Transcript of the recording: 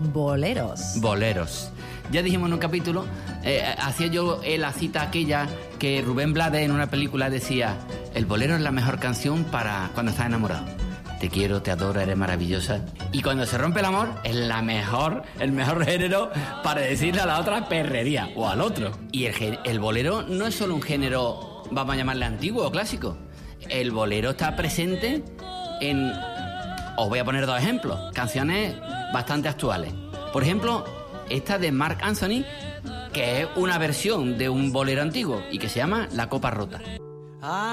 boleros. Boleros. Ya dijimos en un capítulo, hacía yo la cita aquella que Rubén Blades en una película decía: el bolero es la mejor canción para cuando estás enamorado. Te quiero, te adoro, eres maravillosa. Y cuando se rompe el amor, es el mejor género para decirle a la otra perrería o al otro. Y el bolero no es solo un género, vamos a llamarle antiguo o clásico. El bolero está presente en... Os voy a poner 2 ejemplos, canciones bastante actuales. Por ejemplo, esta de Marc Anthony, que es una versión de un bolero antiguo y que se llama La Copa Rota.